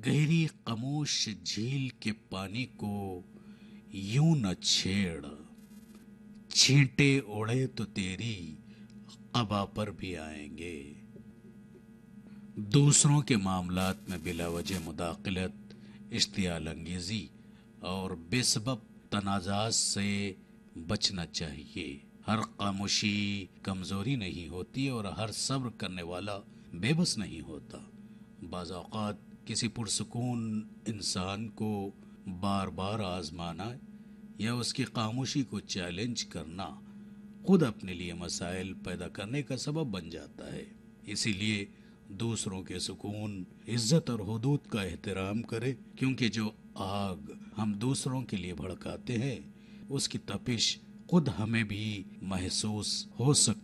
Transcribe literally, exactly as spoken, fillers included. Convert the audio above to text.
गहरी खामोश झील के पानी को यूं न छेड़, छींटे ओढ़े तो तेरी क़बा पर भी आएंगे। दूसरों के मामलात में बिलावजह मुदाखलत, इश्तियाल अंगेज़ी और बेसबब तनाज़ात से बचना चाहिए। हर खामोशी कमज़ोरी नहीं होती और हर सब्र करने वाला बेबस नहीं होता। बाज़ औक़ात किसी पुरसुकून इंसान को बार बार आज़माना या उसकी खामोशी को चैलेंज करना खुद अपने लिए मसाइल पैदा करने का सबब बन जाता है। इसीलिए दूसरों के सुकून, इज्जत और हुदूद का एहतराम करें, क्योंकि जो आग हम दूसरों के लिए भड़काते हैं उसकी तपिश खुद हमें भी महसूस हो सकती